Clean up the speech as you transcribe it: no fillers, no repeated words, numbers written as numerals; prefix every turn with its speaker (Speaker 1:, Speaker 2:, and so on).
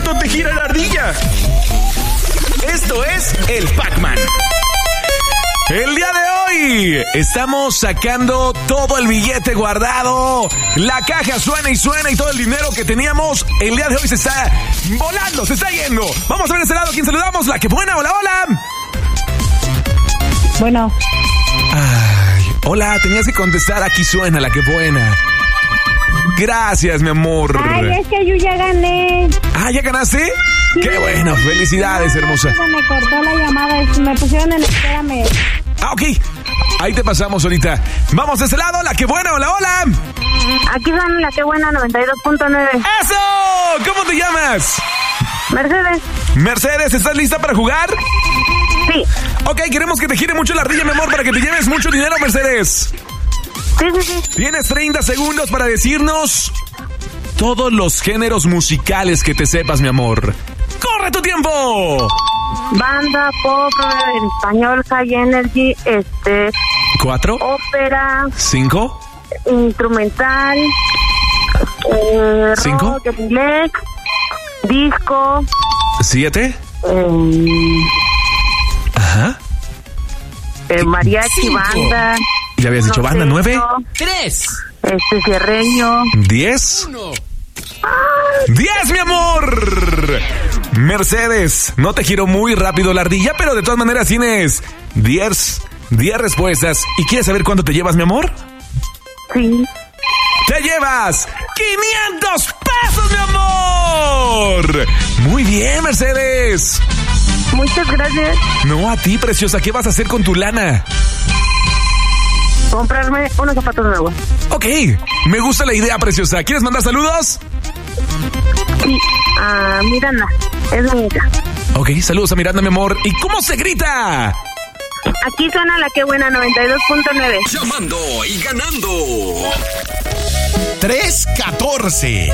Speaker 1: tanto te gira la ardilla? Esto es el Pac-Man. El día de hoy estamos sacando todo el billete guardado. La caja suena y suena y todo el dinero que teníamos el día de hoy se está volando, se está yendo. Vamos a ver ese lado, ¿a quién saludamos? La que buena, hola, hola.
Speaker 2: Bueno.
Speaker 1: Ay, hola, tenías que contestar, aquí suena la que buena. Gracias, mi amor.
Speaker 2: Ay, es que yo ya gané.
Speaker 1: Ah, ¿ya ganaste? Sí. Qué bueno, felicidades, hermosa.
Speaker 2: Me cortó la llamada, me pusieron en espérame.
Speaker 1: Ah, ok. Ahí te pasamos ahorita. Vamos de ese lado, la que buena, hola, hola.
Speaker 2: Aquí son la que buena 92.9.
Speaker 1: ¡Eso! ¿Cómo te llamas?
Speaker 2: Mercedes.
Speaker 1: Mercedes, ¿estás lista para jugar?
Speaker 2: Sí.
Speaker 1: Ok, queremos que te gire mucho la ardilla, mi amor, para que te lleves mucho dinero, Mercedes.
Speaker 2: Sí.
Speaker 1: Tienes 30 segundos para decirnos todos los géneros musicales que te sepas, mi amor. ¡Corre tu tiempo!
Speaker 2: Banda, pop, en español, high energy,
Speaker 1: 4.
Speaker 2: ópera.
Speaker 1: 5.
Speaker 2: Instrumental.
Speaker 1: 5.
Speaker 2: Rock en inglés. Disco.
Speaker 1: 7. Ajá.
Speaker 2: Mariachi,
Speaker 1: 5.
Speaker 2: banda.
Speaker 1: Ya habías dicho banda. 9.
Speaker 3: 3.
Speaker 2: Cierreño.
Speaker 1: 10. 10, mi amor. Mercedes, no te giro muy rápido la ardilla, pero de todas maneras tienes 10 respuestas. ¿Y quieres saber cuánto te llevas, mi amor?
Speaker 2: Sí.
Speaker 1: ¡Te llevas 500 pesos, mi amor! Muy bien, Mercedes.
Speaker 2: Muchas gracias.
Speaker 1: No, a ti, preciosa. ¿Qué vas a hacer con tu lana?
Speaker 2: Comprarme unos zapatos nuevos.
Speaker 1: Ok, me gusta la idea, preciosa. ¿Quieres mandar saludos?
Speaker 2: Sí, a Miranda, es mi hija.
Speaker 1: Ok, saludos a Miranda, mi amor. ¿Y cómo se grita?
Speaker 2: Aquí suena la que buena 92.9.
Speaker 3: Llamando y ganando.
Speaker 4: 314